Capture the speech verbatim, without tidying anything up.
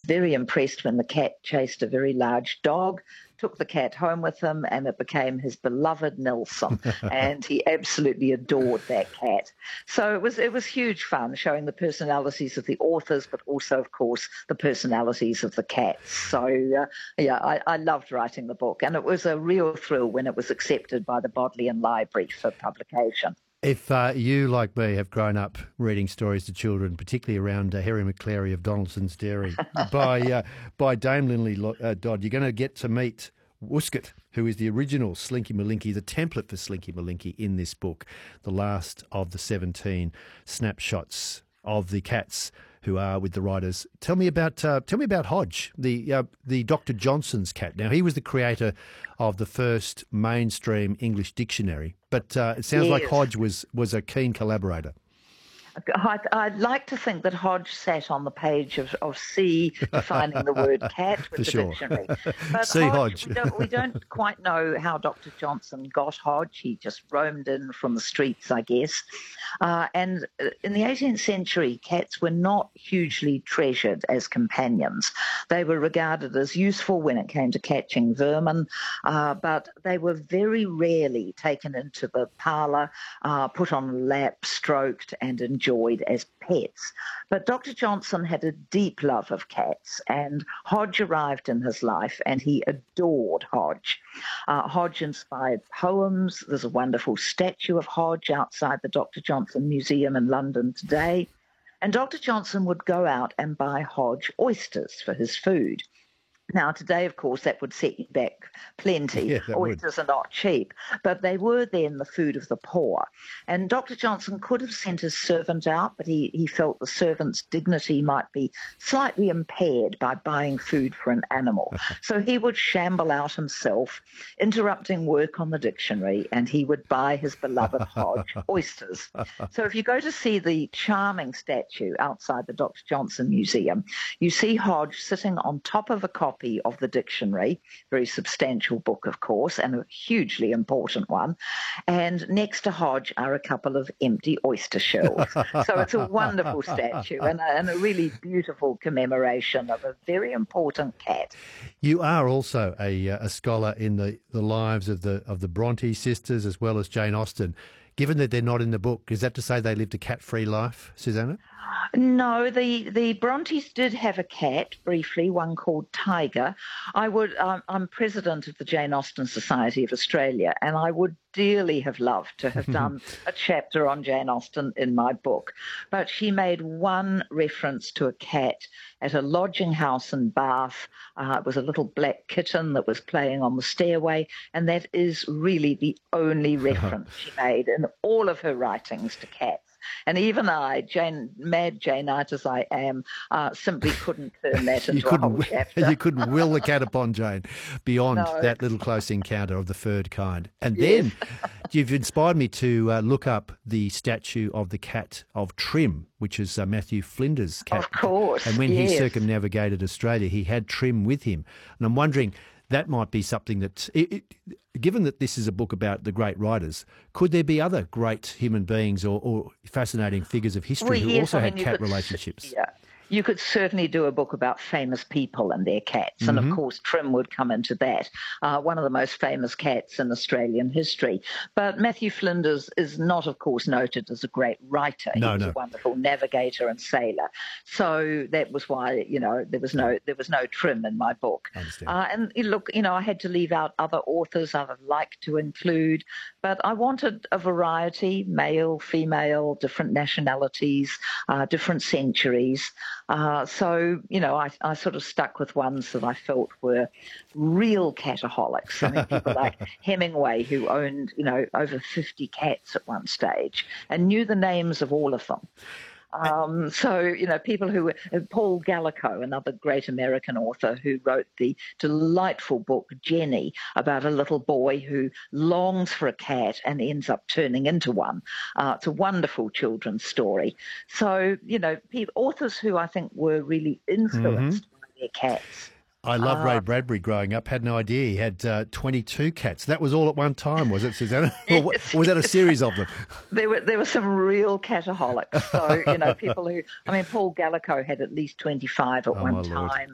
very impressed when the cat chased a very large dog, took the cat home with him, and it became his beloved Nelson, and he absolutely adored that cat. So it was it was huge fun showing the personalities of the authors, but also, of course, the personalities of the cats. So, uh, yeah, I, I loved writing the book, and it was a real thrill when it was accepted by the Bodleian Library for publication. If uh, you, like me, have grown up reading stories to children, particularly around uh, Harry McClary of Donaldson's Dairy, by uh, by Dame Lindley uh, Dodd, you're going to get to meet Woosket, who is the original Slinky Malinky, the template for Slinky Malinky in this book, the last of the seventeen snapshots of the cats who are with the writers. Tell me about uh, tell me about Hodge, the uh, the Doctor Johnson's cat. Now, he was the creator of the first mainstream English dictionary, but uh, it sounds Yes. like Hodge was was a keen collaborator. I'd, I'd like to think that Hodge sat on the page of, of C defining the word cat with For the sure. dictionary. But C. Hodge. We, don't, we don't quite know how Doctor Johnson got Hodge. He just roamed in from the streets, I guess. Uh, and in the eighteenth century, cats were not hugely treasured as companions. They were regarded as useful when it came to catching vermin, uh, but they were very rarely taken into the parlour, uh, put on a lap, stroked and enjoyed as pets. But Doctor Johnson had a deep love of cats, and Hodge arrived in his life, and he adored Hodge. Uh, Hodge inspired poems. There's a wonderful statue of Hodge outside the Doctor Johnson Museum in London today. And Doctor Johnson would go out and buy Hodge oysters for his food. Now, today, of course, that would set you back plenty. Yeah, that would. Oysters are not cheap, but they were then the food of the poor. And Doctor Johnson could have sent his servant out, but he, he felt the servant's dignity might be slightly impaired by buying food for an animal. So he would shamble out himself, interrupting work on the dictionary, and he would buy his beloved Hodge oysters. So if you go to see the charming statue outside the Doctor Johnson Museum, you see Hodge sitting on top of a copy of the dictionary, very substantial book, of course, and a hugely important one. And next to Hodge are a couple of empty oyster shells. So it's a wonderful statue and a, and a really beautiful commemoration of a very important cat. You are also a, uh, a scholar in the, the lives of the of the Bronte sisters as well as Jane Austen. Given that they're not in the book, is that to say they lived a cat-free life, Susanna? No, the, the Brontes did have a cat briefly, one called Tiger. I would, um, I'm president of the Jane Austen Society of Australia, and I would dearly have loved to have done a chapter on Jane Austen in my book. But she made one reference to a cat at a lodging house in Bath. Uh, it was a little black kitten that was playing on the stairway, and that is really the only reference she made in all of her writings to cats. And even I, Jane, mad Janeite as I am, uh, simply couldn't turn that into a whole chapter. You couldn't will the cat upon Jane beyond No. that little close encounter of the furred kind. And then you've inspired me to uh, look up the statue of the cat of Trim, which is uh, Matthew Flinders' cat. Of course, And when yes. he circumnavigated Australia, he had Trim with him. And I'm wondering, that might be something that, it, it, given that this is a book about the great writers, could there be other great human beings or, or fascinating figures of history Well, who yes, also I had mean, you cat could s- relationships? Yeah. You could certainly do a book about famous people and their cats. And, Mm-hmm. of course, Trim would come into that, uh, one of the most famous cats in Australian history. But Matthew Flinders is not, of course, noted as a great writer. No, he was no. a wonderful navigator and sailor. So that was why, you know, there was no there was no Trim in my book. I understand. Uh, and you look, you know, I had to leave out other authors I'd have liked to include, but I wanted a variety, male, female, different nationalities, uh, different centuries. Uh, so, you know, I, I sort of stuck with ones that I felt were real cataholics. I mean, people like Hemingway, who owned, you know, over fifty cats at one stage and knew the names of all of them. Um, so, you know, people who were, Paul Gallico, another great American author who wrote the delightful book Jenny, about a little boy who longs for a cat and ends up turning into one. Uh, it's a wonderful children's story. So, you know, people, authors who I think were really influenced by their cats. I loved Ray Uh, Bradbury growing up. Had no idea he had uh, twenty-two cats. That was all at one time, was it, Susanna? Or wa- or was that a series of them? There were there were some real cataholics. So, you know, people who, I mean, Paul Gallico had at least twenty-five at Oh, one my Lord. time.